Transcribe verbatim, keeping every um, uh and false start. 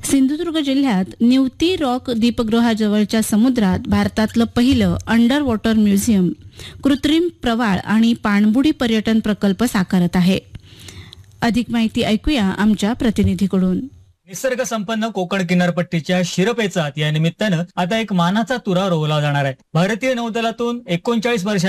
सिंधुदुर्ग जिल्ह्यात निवती रॉक दीपगृहाजवळच्या समुद्रात भारतातलं पहिलं अंडर वॉटर म्युझियम कृत्रिम प्रवाळ आणि पाणबुडी पर्यटन प्रकल्प साकारत आहे. अधिक माहिती ऐकूया आमच्या प्रतिनिधीकडून. निसर्ग संपन्न कोकण किनारपट्टीच्या शिरपेचात या निमित्तानं आता एक मानाचा तुरा रोवला जाणार आहे. भारतीय नौदलातून एकोणचाळीस वर्षांच्या